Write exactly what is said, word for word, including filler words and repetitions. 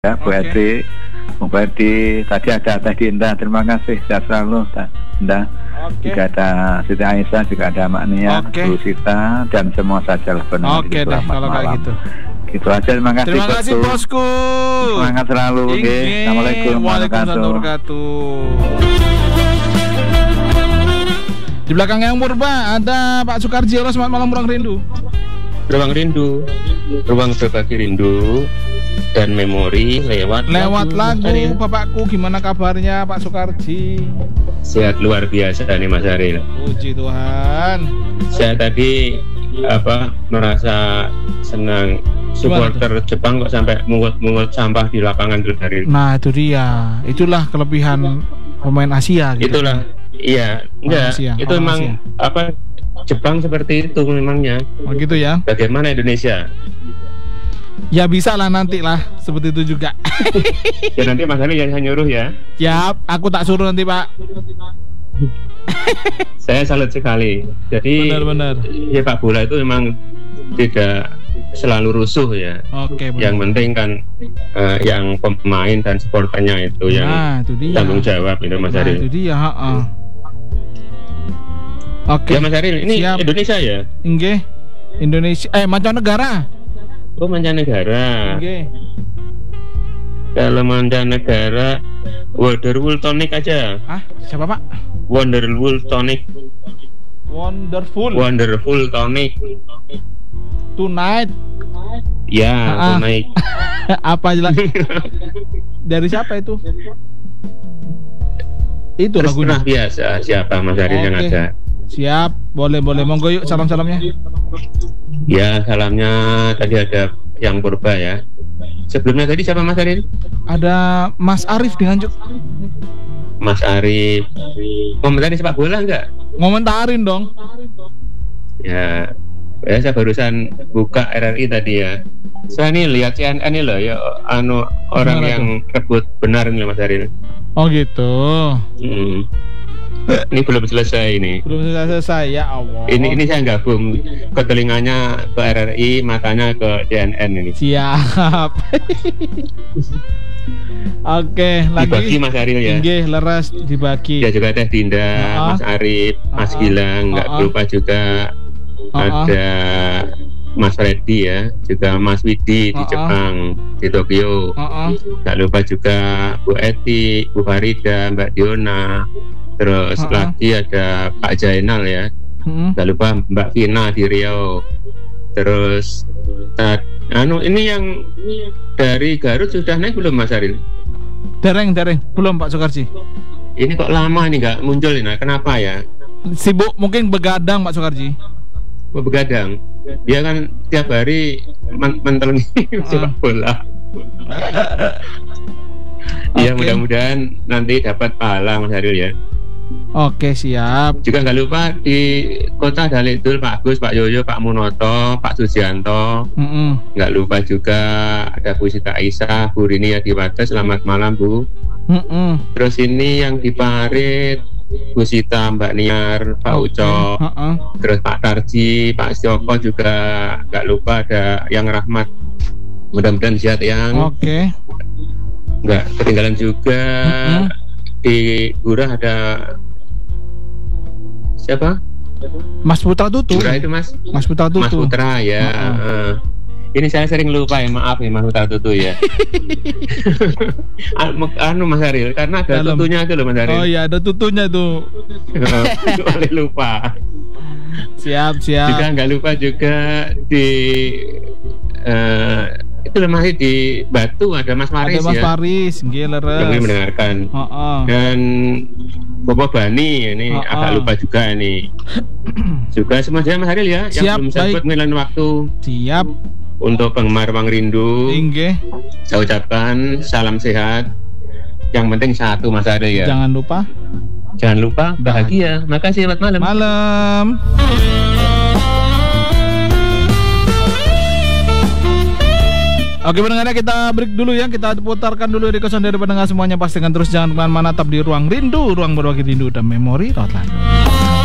Ya, Bu Oke. Edi, Bu Edi, tadi ada Teh Dinda, terima kasih, sehat selalu, Teh Dinda. Oke. Juga ada Siti Aisyah, juga ada Mak Nia, Oke. Bu Sita, dan semua saja lah pendengar. Oke Jadi, deh selamat kalau kayak malam. gitu. Gitu aja, terima kasih. Terima kasih Bosku. bosku. Semangat selalu. Oke. Inge. Assalamualaikum Waalaikumsalam warahmatullahi wabarakatuh. Di belakang yang Purba ada Pak Sukarji. Halo, selamat malam Ruang Rindu. Ruang rindu, ruang berbagi rindu dan memori lewat Lewat lagu, Ariel. Bapakku gimana kabarnya Pak Sukarji? Sehat luar biasa nih Mas Ariel. Puji Tuhan. Saya tadi apa merasa senang, supporter Jepang kok sampai mungut-mungut sampah di lapangan dulu hari. Nah itu dia, itulah kelebihan pemain Asia gitu. Itulah, iya, enggak, Asia, itu orang memang Asia. apa Jepang seperti itu memangnya. Oh gitu ya. Bagaimana Indonesia? Ya bisa lah nanti lah seperti itu juga. Ya nanti Mas Ariel yang nyuruh ya. Siap, aku tak suruh nanti Pak. Saya salut sekali. Jadi Benar-benar. ya Pak bola itu memang tidak selalu rusuh ya. Oke. Yang benar. penting kan eh, yang pemain dan supporternya itu yang Nah itu dia. tanggung jawab itu Mas Nah, Ariel. itu dia. Ha-ha. Oke. Ya Mas Ariel, ini Siap. Indonesia ya? Nggih. Indonesia. Eh mancanegara. Oh mancanegara. Nggih. Kalau mancanegara Wonderful Tonic aja. Ah siapa Pak? Wonderful Tonic. Wonderful. Wonderful Tonic. Tonight. Ya, Ah, ah. Tonic. Apa jelas? Dari siapa itu? Itu Terus lagunya. pernah biasa siapa Mas Ariel yang Oke. ada? Siap, boleh boleh. Monggo yuk salam-salamnya. Ya, salamnya tadi ada yang Purba ya. Sebelumnya tadi siapa Mas Ariel? Ada Mas Arif di Nganjuk. Mas Arif. Komentari sepak bola enggak? Ngomentarin dong. Ya, ya saya barusan buka R R I tadi ya. Saya ini lihat C N N ini loh ya, anu orang Gimana yang rebut benar nih Mas Ariel. Oh gitu. Hmm. Ini belum selesai ini. Belum selesai ya Allah. Ini ini saya gabung ke telinganya ke R R I, matanya ke C N N ini. Siap. Oke, Dibagi lagi. Mas Ariel ya. Nggih, leres dibagi. Ya juga Teh Dinda, Uh-uh. Mas Arif, Mas Uh-uh. Gilang, nggak Uh-uh. lupa juga Uh-uh. ada Mas Reddy ya, juga Mas Widi di Uh-uh. Jepang, di Tokyo. Heeh. Nggak lupa juga Bu Eti, Bu Farida, Mbak Diona, terus Uh-uh. lagi ada Pak Jainal ya, Heeh. nggak lupa Mbak Vina di Riau, terus uh, anu ini yang dari Garut sudah naik belum Mas Aril? Dereng, dereng. Belum Pak Sukarji. Ini kok lama nih nggak muncul ini, kenapa ya? Sibuk mungkin begadang Pak Sukarji. Mau begadang, dia kan tiap hari men mentelengi sepak bola. Iya, Oke. mudah-mudahan nanti dapat pahala Mas Aril ya. Oke, siap. Juga nggak lupa di kota Dalikdul Pak Agus, Pak Yoyo, Pak Munoto, Pak Sujianto. Heeh. Nggak lupa juga ada Bu Sita Aisyah, Bu Rini Adiwata, selamat malam Bu. Heeh. Terus ini yang di Parit, Bu Sita, Mbak Niar, Pak Uco, Heeh. terus Pak Tarji, Pak Joko juga nggak lupa ada yang Rahmat. Mudah-mudahan sehat yang Oke. nggak ketinggalan juga. Mm-mm. Di Gurah ada siapa? Mas Putra Tutu. Gurah itu Mas. Mas Putra Tutu. Mas Putra ya. Uh-uh. eh. Ini saya sering lupa ya, maaf ya Mas Putra Tutu ya. Anu anu, Mas Aril, karena ada Dalam. tutunya itu loh Mas Aril. Oh iya, ada tutunya tuh. Boleh lupa. Siap, siap. Juga nggak lupa juga di eh, itu loh, masih di Batu ada Mas Faris Ada Mas ya. Faris, nggih Yang leres. mungkin mendengarkan. Heeh. Dan Bobo Bani ini Oh, agak oh. lupa juga ini. Juga semuanya Mas Aril ya, Siap, yang belum sempat baik. mengilang waktu. Siap. Untuk penggemar Ruang Rindu, Nggih. saya ucapkan salam sehat. Yang penting satu Mas Aril ya. Jangan lupa Jangan lupa bahagia. Makasih, selamat malam. malam. Oke pendengarnya, kita break dulu ya. Kita putarkan dulu requestan dari pendengar semuanya. Pastikan terus jangan kemana-mana, tetap di Ruang Rindu, ruang berbagi rindu dan memori. Rawat Landu.